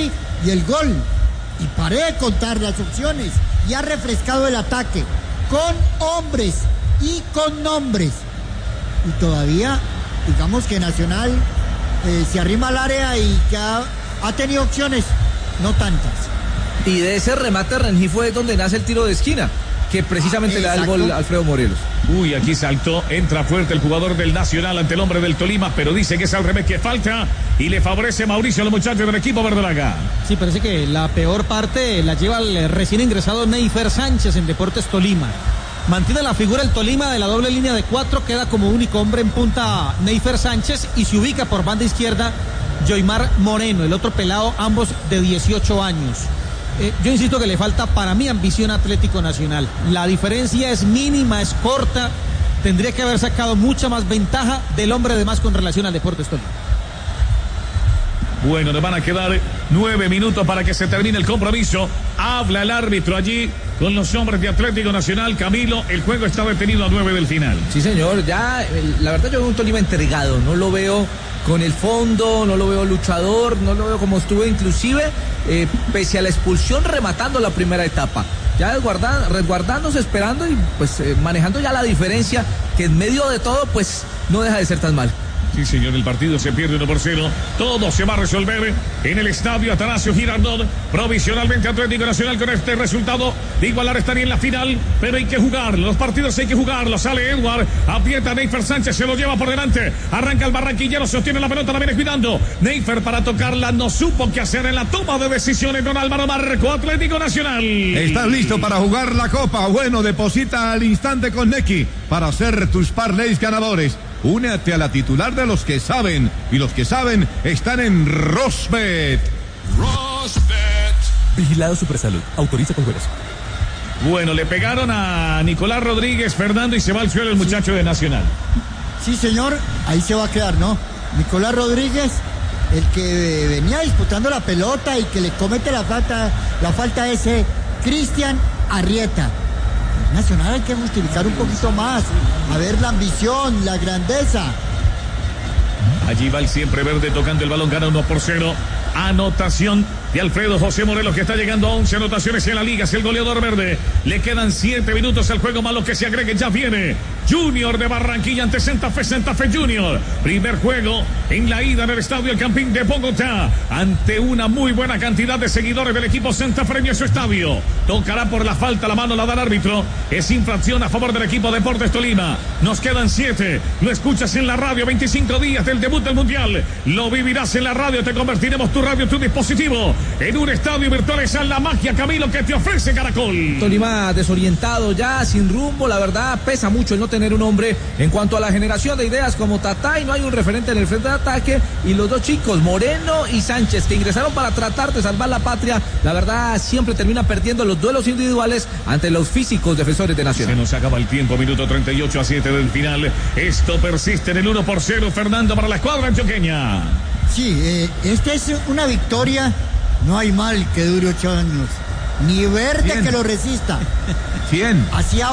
Messi y el gol. Y paré de contar las opciones. Y ha refrescado el ataque con hombres y con nombres. Y todavía, digamos que Nacional se arrima al área y que ha tenido opciones, no tantas. Y de ese remate Rengifo fue donde nace el tiro de esquina, que precisamente le da el gol a Alfredo Morelos. Uy, aquí saltó, entra fuerte el jugador del Nacional ante el hombre del Tolima, pero dice que es al revés, que falta, y le favorece Mauricio a los muchachos del equipo verdolaga. Sí, parece que la peor parte la lleva el recién ingresado Neifer Sánchez en Deportes Tolima. Mantiene la figura el Tolima de la doble línea de 4, queda como único hombre en punta Neifer Sánchez y se ubica por banda izquierda Joymar Moreno, el otro pelado, ambos de 18 años. Yo insisto que le falta para mí ambición a Atlético Nacional. La diferencia es mínima, es corta. Tendría que haber sacado mucha más ventaja del hombre de más con relación al Deportes Tolima. Bueno, nos van a quedar 9 minutos para que se termine el compromiso. Habla el árbitro allí con los hombres de Atlético Nacional. Camilo, el juego está detenido a 9 del final. Sí, señor, ya, la verdad yo veo un Tolima entregado, no lo veo con el fondo, no lo veo luchador, no lo veo como estuvo inclusive, pese a la expulsión, rematando la primera etapa. Ya resguardándose, esperando y pues manejando ya la diferencia, que en medio de todo pues no deja de ser tan mal. Sí, señor, el partido se pierde 1-0. Todo se va a resolver en el estadio Atanasio Girardot. Provisionalmente Atlético Nacional con este resultado de igualar estaría en la final, pero hay que jugar. Los partidos hay que jugarlos. Sale Edward, aprieta a Neifer Sánchez, se lo lleva por delante. Arranca el barranquillero, sostiene la pelota, la viene cuidando. Neifer para tocarla, no supo qué hacer en la toma de decisiones. Don Álvaro marcó Atlético Nacional. ¿Estás listo para jugar la Copa? Bueno, deposita al instante con Nequi para hacer tus parlays ganadores. Únete a la titular de los que saben, y los que saben están en Rosbet. Rosbet. Vigilado Supersalud. Autoriza con juegos. Bueno, le pegaron a Nicolás Rodríguez, Fernando, y se va al suelo el muchacho de Nacional. Sí, señor, ahí se va a quedar, ¿no? Nicolás Rodríguez, el que venía disputando la pelota y que le comete la falta ese Cristian Arrieta. Nacional hay que justificar un poquito más, a ver la ambición, la grandeza. Allí va el siempre verde tocando el balón, gana 1-0. Anotación de Alfredo José Morelos, que está llegando a 11 anotaciones en la liga, es el goleador verde. Le quedan 7 minutos al juego, malo que se agregue, ya viene Junior de Barranquilla ante Santa Fe Junior. Primer juego en la ida del estadio El Campín de Bogotá, ante una muy buena cantidad de seguidores del equipo santafreño en su estadio. Tocará por la falta, la mano la da el árbitro. Es infracción a favor del equipo Deportes Tolima. Nos quedan 7. Lo escuchas en la radio, 25 días del debut del Mundial. Lo vivirás en la radio, te convertiremos tu radio, tu dispositivo, en un estadio virtual. Esa es la magia, Camilo, que te ofrece Caracol. Tolima desorientado ya, sin rumbo, la verdad pesa mucho el no tener un hombre en cuanto a la generación de ideas como Tatá, y no hay un referente en el frente de ataque, y los dos chicos, Moreno y Sánchez, que ingresaron para tratar de salvar la patria, la verdad siempre termina perdiendo los duelos individuales ante los físicos defensores de Nacional. Se nos acaba el tiempo, minuto 38-7 del final. Esto persiste en el 1-0, Fernando, para la escuadra antioqueña. Sí, esta es una victoria, no hay mal que dure 8 años, ni verde 100. Que lo resista. 100. Hacía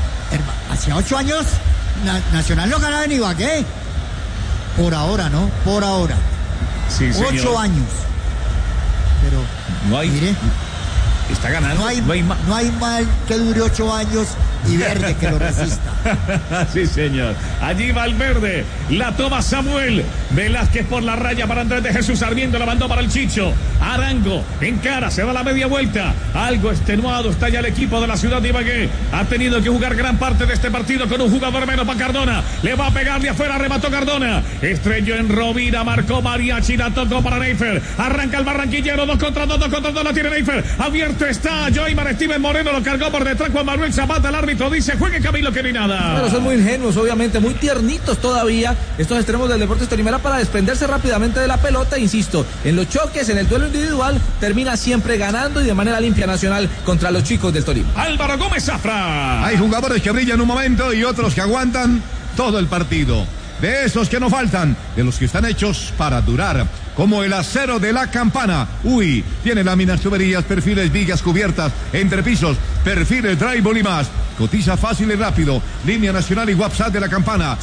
8 años Nacional no ganaba en Ibagué. Por ahora, ¿no? Por ahora. Sí, 8 años. Pero no hay, mire, está ganando. No hay mal que dure 8 años y verde que lo resista. Sí, señor. Allí va el verde. La toma Samuel Velázquez por la raya para Andrés de Jesús Sarmiento. La mandó para el Chicho. Arango en cara, se da la media vuelta. Algo extenuado está ya el equipo de la ciudad de Ibagué. Ha tenido que jugar gran parte de este partido con un jugador menos para Cardona. Le va a pegar de afuera, remató Cardona. Estrelló en Rovira, marcó Mariachi, la tocó para Neifer. Arranca el barranquillero, 2 contra 2, la tiene Neifer. Abierto está Joymar Steven Moreno, lo cargó por detrás Juan Manuel Zapata. El árbitro dice, juegue Camilo, que no hay nada. Pero son muy ingenuos, obviamente, muy tiernitos todavía estos extremos del Deportes Tolima para desprenderse rápidamente de la pelota. Insisto, en los choques, en el duelo individual, termina siempre ganando y de manera limpia Nacional contra los chicos del Tolima. Álvaro Gómez Zafra. Hay jugadores que brillan un momento y otros que aguantan todo el partido. De esos que no faltan, de los que están hechos para durar, como el acero de la Campana. Uy, tiene láminas, tuberías, perfiles, vigas, cubiertas, entrepisos, perfiles, drywall y más. Cotiza fácil y rápido. Línea nacional y WhatsApp de la Campana,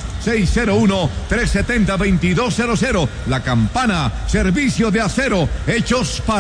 601-370-2200. La Campana, servicio de acero, hechos para